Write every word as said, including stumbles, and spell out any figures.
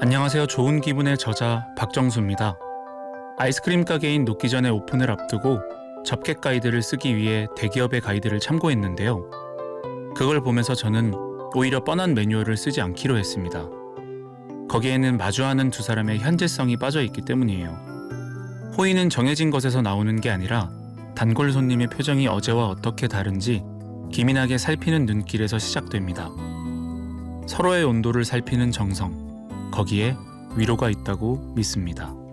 안녕하세요. 좋은 기분의 저자 박정수입니다. 아이스크림 가게인 녹기전의 오픈을 앞두고 접객 가이드를 쓰기 위해 대기업의 가이드를 참고했는데요. 그걸 보면서 저는 오히려 뻔한 매뉴얼을 쓰지 않기로 했습니다. 거기에는 마주하는 두 사람의 현재성이 빠져 있기 때문이에요. 호의는 정해진 것에서 나오는 게 아니라 단골 손님의 표정이 어제와 어떻게 다른지 기민하게 살피는 눈길에서 시작됩니다. 서로의 온도를 살피는 정성, 거기에 위로가 있다고 믿습니다.